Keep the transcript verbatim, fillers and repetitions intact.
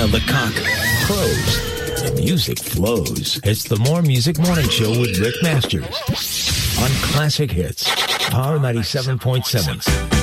While the cock crows, the music flows. It's the More Music Morning Show with Rick Masters on Classic Hits, Power ninety-seven point seven.